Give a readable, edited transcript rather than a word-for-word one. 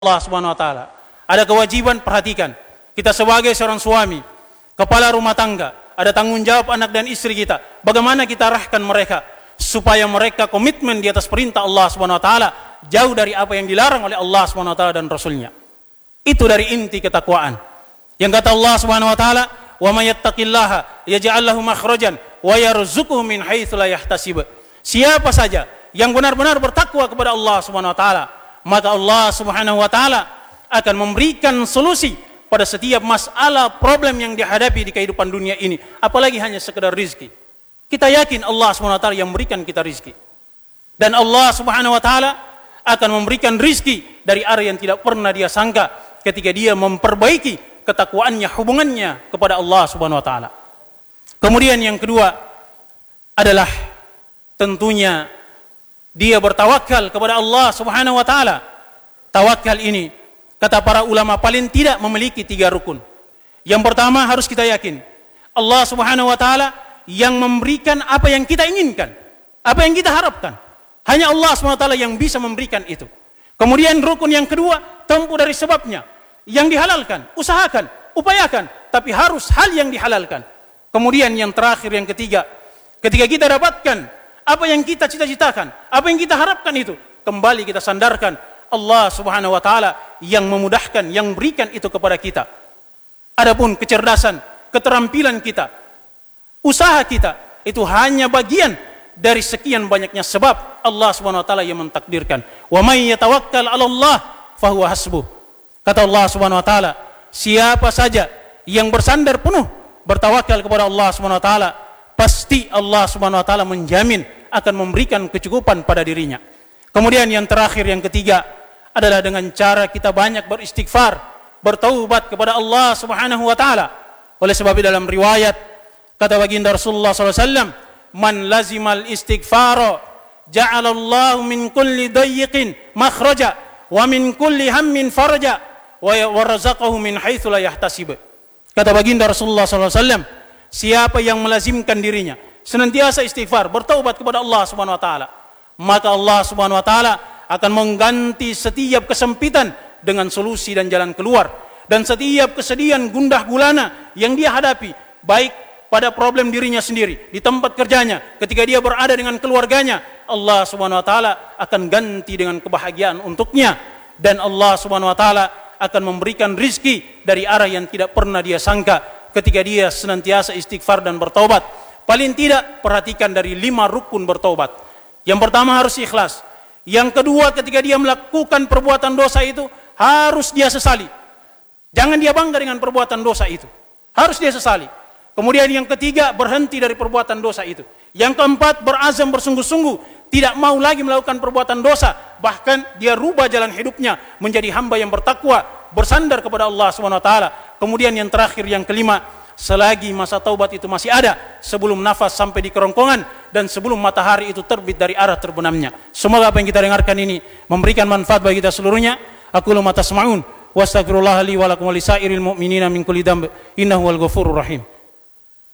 Allah Subhanahu wa taala. Ada kewajiban, perhatikan. Kita sebagai seorang suami, kepala rumah tangga, ada tanggung jawab anak dan istri kita. Bagaimana kita arahkan mereka supaya mereka komitmen di atas perintah Allah Subhanahu wa taala, jauh dari apa yang dilarang oleh Allah Subhanahu wa taala dan Rasulnya. Itu dari inti ketakwaan. Yang kata Allah Subhanahu wa taala, "Wa may yattaqillaha yaj'al lahu makhrajan wa yarzuqhu min haitsu la yahtasib." Siapa saja yang benar-benar bertakwa kepada Allah Subhanahu wa taala, maka Allah Subhanahu wa taala akan memberikan solusi pada setiap masalah problem yang dihadapi di kehidupan dunia ini, apalagi hanya sekedar rizki. Kita yakin Allah Subhanahu wa taala yang memberikan kita rizki. Dan Allah Subhanahu wa taala akan memberikan rizki dari arah yang tidak pernah dia sangka ketika dia memperbaiki ketakwaannya, hubungannya kepada Allah Subhanahu wa taala. Kemudian yang kedua adalah tentunya dia bertawakal kepada Allah Subhanahu wa taala. Tawakal ini, kata para ulama, paling tidak memiliki 3 rukun. Yang pertama, harus kita yakin Allah Subhanahu wa taala yang memberikan apa yang kita inginkan, apa yang kita harapkan. Hanya Allah Subhanahu wa taala yang bisa memberikan itu. Kemudian rukun yang kedua, tempuh dari sebabnya. Yang dihalalkan, usahakan, upayakan, tapi harus hal yang dihalalkan. Kemudian yang terakhir, yang ketiga, ketika kita dapatkan apa yang kita cita-citakan, apa yang kita harapkan itu, kembali kita sandarkan Allah Subhanahu wa taala yang memudahkan, yang berikan itu kepada kita. Adapun kecerdasan, keterampilan kita, usaha kita, itu hanya bagian dari sekian banyaknya sebab Allah Subhanahu wa taala yang mentakdirkan. Wa may yatawakkal 'ala Allah fahuwa hasbuh. Kata Allah Subhanahu wa taala, siapa saja yang bersandar penuh, bertawakal kepada Allah Subhanahu wa taala, pasti Allah Subhanahu wa taala menjamin akan memberikan kecukupan pada dirinya. Kemudian yang terakhir, yang ketiga adalah dengan cara kita banyak beristighfar, bertaubat kepada Allah Subhanahu wa taala. Oleh sebab itu dalam riwayat kata baginda Rasulullah SAW, "Man lazimal istighfara ja'alallahu min kulli dayyiqin makhraja wa min kulli hammin faraja wa razaqahu min haitsu la yahtasib." Kata baginda Rasulullah SAW, siapa yang melazimkan dirinya senantiasa istighfar, bertaubat kepada Allah Subhanahu wa taala, maka Allah Subhanahu wa taala akan mengganti setiap kesempitan dengan solusi dan jalan keluar, dan setiap kesedihan gundah gulana yang dia hadapi, baik pada problem dirinya sendiri, di tempat kerjanya, ketika dia berada dengan keluarganya, Allah Subhanahu wa taala akan ganti dengan kebahagiaan untuknya, dan Allah Subhanahu wa taala akan memberikan rizki dari arah yang tidak pernah dia sangka ketika dia senantiasa istighfar dan bertaubat. Paling tidak perhatikan dari 5 rukun bertaubat. Yang pertama harus ikhlas. Yang kedua, ketika dia melakukan perbuatan dosa itu harus dia sesali. Jangan dia bangga dengan perbuatan dosa itu. Harus dia sesali. Kemudian yang ketiga, berhenti dari perbuatan dosa itu. Yang keempat, berazam bersungguh-sungguh tidak mau lagi melakukan perbuatan dosa, bahkan dia rubah jalan hidupnya menjadi hamba yang bertakwa, bersandar kepada Allah Subhanahu wa taala. Kemudian yang terakhir, yang kelima, selagi masa taubat itu masih ada, sebelum nafas sampai di kerongkongan dan sebelum matahari itu terbit dari arah terbenamnya. Semoga apa yang kita dengarkan ini memberikan manfaat bagi kita seluruhnya. Aqulu ma tasma'un wa astaghfirullah li wa lakum wa lisairil mu'minina min kulli dhanb innahu wal ghafurur rahim.